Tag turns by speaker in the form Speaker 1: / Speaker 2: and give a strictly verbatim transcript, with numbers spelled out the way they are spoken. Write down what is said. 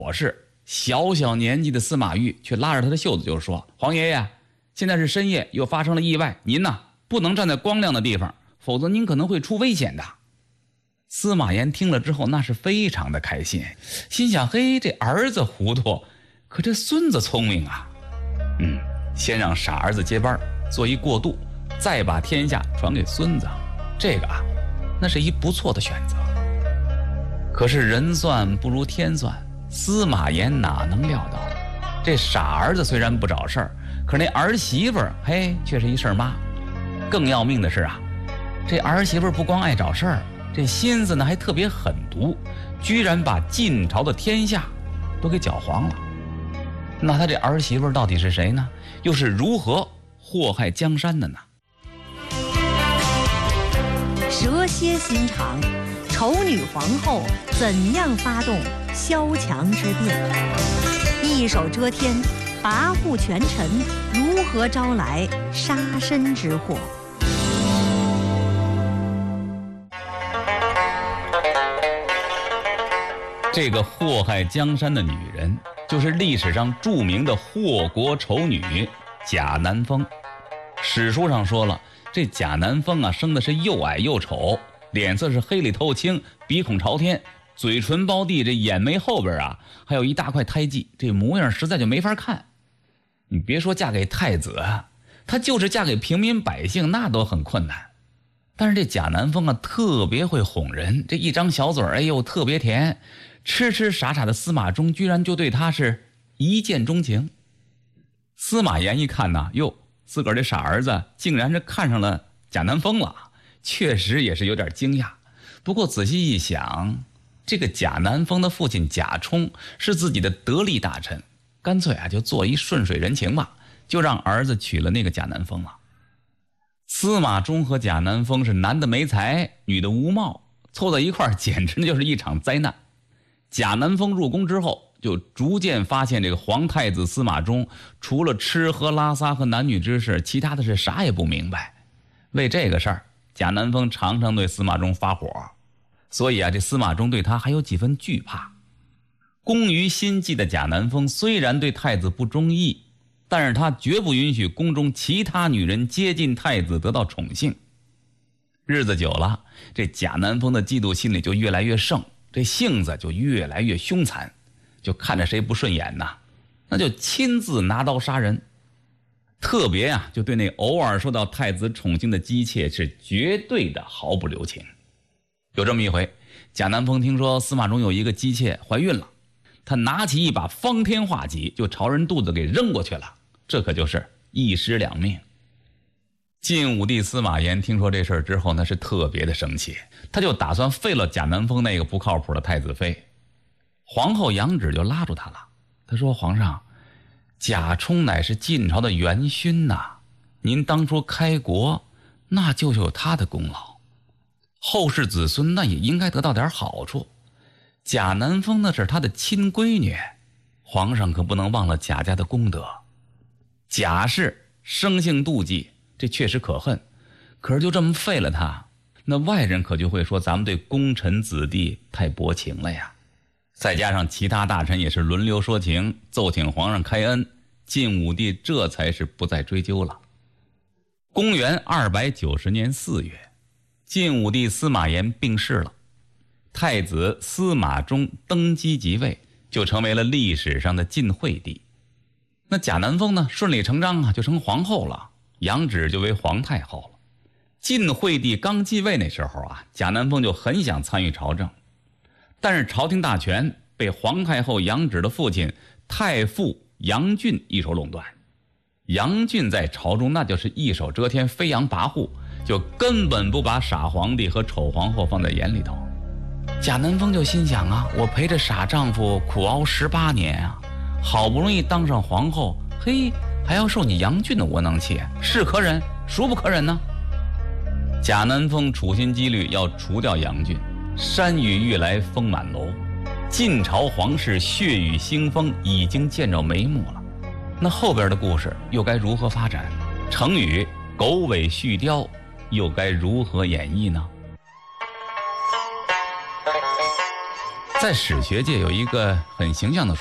Speaker 1: 我是小小年纪的司马懿却拉着他的袖子就说：皇爷爷，现在是深夜，又发生了意外，您呐不能站在光亮的地方，否则您可能会出危险的。司马炎听了之后那是非常的开心，心想，嘿，这儿子糊涂，可这孙子聪明啊。嗯，先让傻儿子接班做一过渡，再把天下传给孙子，这个啊那是一不错的选择。可是人算不如天算，司马炎哪能料到，这傻儿子虽然不找事儿，可是那儿媳妇儿嘿却是一事儿妈。更要命的是啊，这儿媳妇儿不光爱找事儿，这心思呢还特别狠毒，居然把晋朝的天下都给搅黄了。那他这儿媳妇儿到底是谁呢？又是如何祸害江山的呢？
Speaker 2: 蛇蝎心肠，丑女皇后怎样发动萧墙之变？一手遮天，跋扈权臣，如何招来杀身之祸？
Speaker 1: 这个祸害江山的女人，就是历史上著名的祸国丑女贾南风。史书上说了，这贾南风啊，生的是又矮又丑，脸色是黑里透青，鼻孔朝天，嘴唇包地，这眼眉后边啊还有一大块胎记，这模样实在就没法看。你别说嫁给太子啊，她就是嫁给平民百姓那都很困难。但是这贾南风啊特别会哄人，这一张小嘴哎呦特别甜，痴痴傻傻的司马衷居然就对他是一见钟情。司马炎一看呐，哟，自个儿这傻儿子竟然是看上了贾南风了，确实也是有点惊讶。不过仔细一想，这个贾南风的父亲贾充是自己的得力大臣，干脆啊就做一顺水人情吧，就让儿子娶了那个贾南风了。司马衷和贾南风是男的没才，女的无貌，凑在一块儿简直就是一场灾难。贾南风入宫之后，就逐渐发现这个皇太子司马衷除了吃喝拉撒和男女之事，其他的是啥也不明白。为这个事儿，贾南风常常对司马衷发火，所以啊，这司马衷对他还有几分惧怕。工于心计的贾南风虽然对太子不中意，但是他绝不允许宫中其他女人接近太子得到宠幸。日子久了，这贾南风的嫉妒心理就越来越盛，这性子就越来越凶残，就看着谁不顺眼呐，那就亲自拿刀杀人。特别啊，就对那偶尔受到太子宠幸的姬妾是绝对的毫不留情。有这么一回，贾南风听说司马衷有一个姬妾怀孕了，他拿起一把方天画戟就朝人肚子给扔过去了，这可就是一尸两命。晋武帝司马炎听说这事儿之后，那是特别的生气，他就打算废了贾南风那个不靠谱的太子妃。皇后杨芷就拉住他了，他说：皇上，贾充乃是晋朝的元勋呐、啊，您当初开国那就有他的功劳，后世子孙那也应该得到点好处。贾南风那是他的亲闺女，皇上可不能忘了贾家的功德。贾氏生性妒忌，这确实可恨，可是就这么废了他，那外人可就会说咱们对功臣子弟太薄情了呀。再加上其他大臣也是轮流说情，奏请皇上开恩，晋武帝这才是不再追究了。公元二百九十年四月，晋武帝司马炎病逝了，太子司马衷登基即位，就成为了历史上的晋惠帝。那贾南风呢，顺理成章啊就成皇后了，杨芷就为皇太后了。晋惠帝刚继位那时候啊，贾南风就很想参与朝政，但是朝廷大权被皇太后杨芷的父亲太傅杨俊一手垄断。杨俊在朝中那就是一手遮天，飞扬跋扈，就根本不把傻皇帝和丑皇后放在眼里头。贾南风就心想啊，我陪着傻丈夫苦熬十八年啊，好不容易当上皇后，嘿，还要受你杨俊的窝囊气，是可忍孰不可忍呢？贾南风处心积虑要除掉杨俊，山雨欲来风满楼，晋朝皇室血雨腥风已经见着眉目了。那后边的故事又该如何发展？成语狗尾续貂又该如何演绎呢？ 在史学界有一个很形象的